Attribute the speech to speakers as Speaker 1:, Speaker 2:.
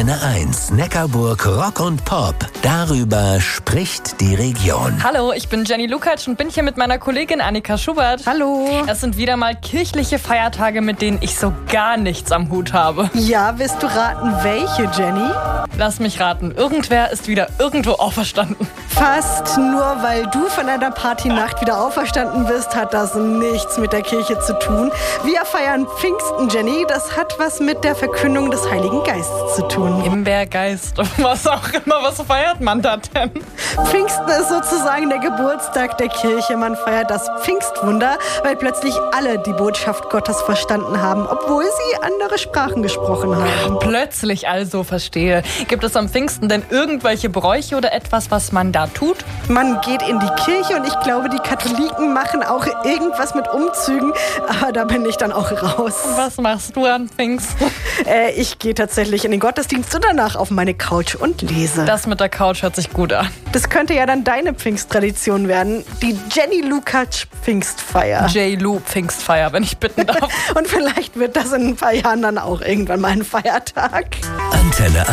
Speaker 1: Antenne 1, Neckarburg Rock und Pop. Darüber spricht die Region.
Speaker 2: Hallo, ich bin Jenny Lukacs und bin hier mit meiner Kollegin Annika Schubert.
Speaker 3: Hallo.
Speaker 2: Es sind wieder mal kirchliche Feiertage, mit denen ich so gar nichts am Hut habe.
Speaker 3: Ja, willst du raten, welche, Jenny?
Speaker 2: Lass mich raten, irgendwer ist wieder irgendwo auferstanden.
Speaker 3: Fast, nur weil du von einer Partynacht wieder auferstanden bist, hat das nichts mit der Kirche zu tun. Wir feiern Pfingsten, Jenny. Das hat was mit der Verkündung des Heiligen Geistes zu tun.
Speaker 2: Himbeergeist, was auch immer, was feiert man da denn?
Speaker 3: Pfingsten ist sozusagen der Geburtstag der Kirche. Man feiert das Pfingstwunder, weil plötzlich alle die Botschaft Gottes verstanden haben, obwohl sie andere Sprachen gesprochen haben.
Speaker 2: Plötzlich also, verstehe. Gibt es am Pfingsten denn irgendwelche Bräuche oder etwas, was man da tut?
Speaker 3: Man geht in die Kirche und ich glaube, die Katholiken machen auch irgendwas mit Umzügen, aber da bin ich dann auch raus.
Speaker 2: Was machst du an Pfingsten?
Speaker 3: Ich gehe tatsächlich in den Gottesdienst und danach auf meine Couch und lese.
Speaker 2: Das mit der Couch hört sich gut an.
Speaker 3: Das könnte ja dann deine Pfingsttradition werden, die Jenny Lukacs Pfingstfeier.
Speaker 2: J-Lu Pfingstfeier, wenn ich bitten darf.
Speaker 3: Und vielleicht wird das in ein paar Jahren dann auch irgendwann mal ein Feiertag.
Speaker 1: Antenne